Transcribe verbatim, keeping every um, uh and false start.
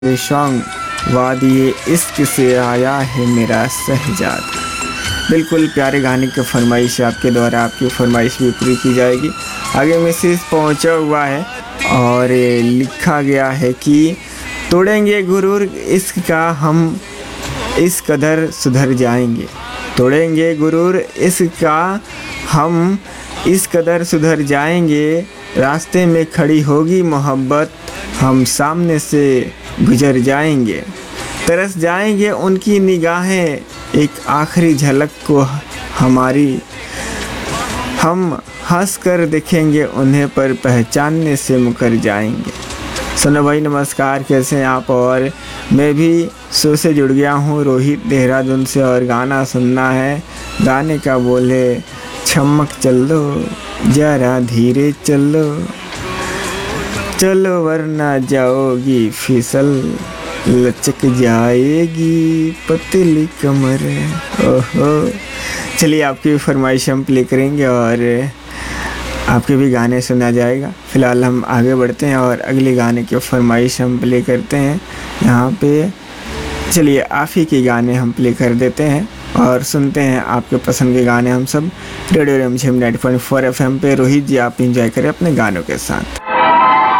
ये सॉन्ग वादिये इश्क से आया है मेरा शहजाद। बिल्कुल प्यारे गाने की फरमाइश आपके द्वारा आपकी फरमाइश भी पूरी की जाएगी। आगे मैसेज पहुंचा हुआ है और लिखा गया है कि तोड़ेंगे गुरूर इश्क का हम इस कदर सुधर जाएंगे। तोड़ेंगे गुरूर इश्क का हम इस कदर सुधर जाएंगे। रास्ते में खड़ी होगी मोहब्बत हम सामने से गुजर जाएंगे। तरस जाएंगे उनकी निगाहें एक आखिरी झलक को हमारी। हम हंस कर देखेंगे उन्हें पर पहचानने से मुकर जाएंगे। सुनो भाई नमस्कार, कैसे हैं आप? और मैं भी शो से जुड़ गया हूँ रोहित देहरादून से और गाना सुनना है। गाने का बोले छमक चलो जरा धीरे चलो चलो वरना जाओगी फिसल लचक जाएगी पतली कमर। ओहो, चलिए आपकी फरमाइश हम प्ले करेंगे और आपके भी गाने सुना जाएगा। फ़िलहाल हम आगे बढ़ते हैं और अगले गाने की फरमाइश हम प्ले करते हैं। यहाँ पे चलिए आप ही के गाने हम प्ले कर देते हैं और सुनते हैं आपके पसंद के गाने हम सब रेडियो रिमझिम ninety point four F M पे। रोहित जी आप एंजॉय करें अपने गानों के साथ।